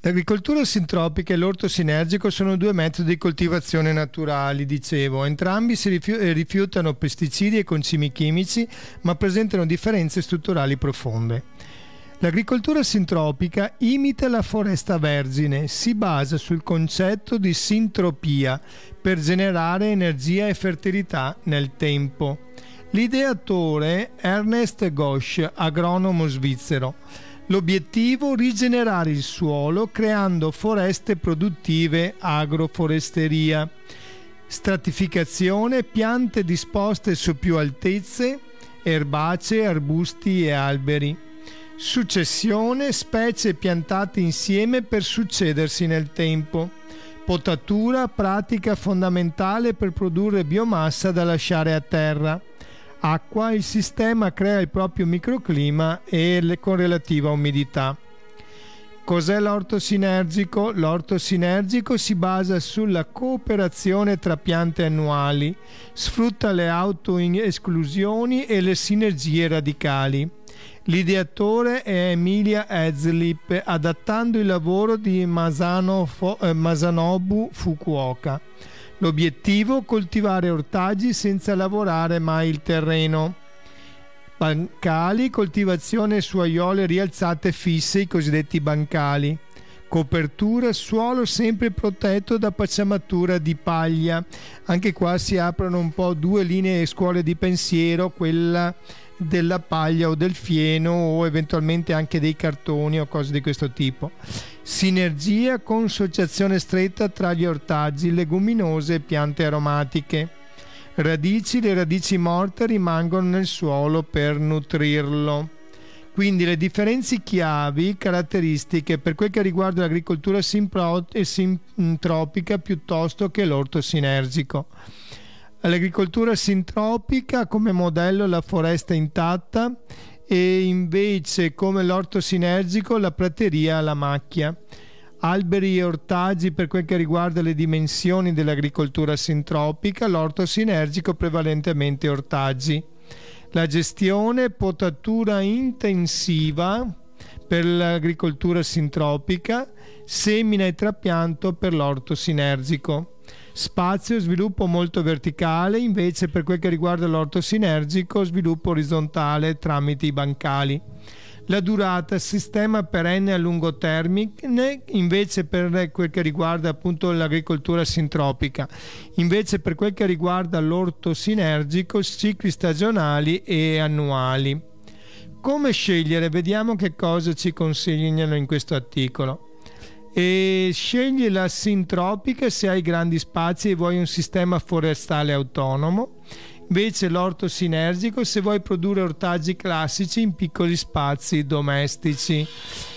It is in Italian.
L'agricoltura sintropica e l'orto sinergico sono due metodi di coltivazione naturali, dicevo. Entrambi si rifiutano pesticidi e concimi chimici, ma presentano differenze strutturali profonde. L'agricoltura sintropica imita la foresta vergine, si basa sul concetto di sintropia per generare energia e fertilità nel tempo. L'ideatore Ernest Gosch, agronomo svizzero. L'obiettivo: rigenerare il suolo creando foreste produttive, agroforesteria. Stratificazione: piante disposte su più altezze, erbacee, arbusti e alberi. Successione: specie piantate insieme per succedersi nel tempo. Potatura: pratica fondamentale per produrre biomassa da lasciare a terra. Acqua: il sistema crea il proprio microclima con relativa umidità. Cos'è l'orto sinergico? L'orto sinergico si basa sulla cooperazione tra piante annuali, sfrutta le autoesclusioni e le sinergie radicali. L'ideatore è Emilia Haslip, adattando il lavoro di Masanobu Fukuoka. L'obiettivo: coltivare ortaggi senza lavorare mai il terreno. Bancali: coltivazione su aiuole rialzate fisse, i cosiddetti bancali. Copertura: suolo sempre protetto da pacciamatura di paglia. Anche qua si aprono un po' due linee e scuole di pensiero, quella della paglia o del fieno o eventualmente anche dei cartoni o cose di questo tipo. Sinergia: consociazione stretta tra gli ortaggi, leguminose e piante aromatiche. Radici: le radici morte rimangono nel suolo per nutrirlo. Quindi le differenze chiavi, caratteristiche per quel che riguarda l'agricoltura sintropica piuttosto che l'orto sinergico. L'agricoltura sintropica come modello la foresta intatta e invece come l'orto sinergico la prateria alla macchia. Alberi e ortaggi per quel che riguarda le dimensioni dell'agricoltura sintropica, l'orto sinergico prevalentemente ortaggi. La gestione: potatura intensiva per l'agricoltura sintropica, semina e trapianto per l'orto sinergico. Spazio: sviluppo molto verticale, invece per quel che riguarda l'orto sinergico sviluppo orizzontale tramite i bancali. La durata: sistema perenne a lungo termine, invece per quel che riguarda appunto l'agricoltura sintropica. Invece per quel che riguarda l'orto sinergico, cicli stagionali e annuali. Come scegliere? Vediamo che cosa ci consigliano in questo articolo. E scegli la sintropica se hai grandi spazi e vuoi un sistema forestale autonomo. Invece l'orto sinergico se vuoi produrre ortaggi classici in piccoli spazi domestici.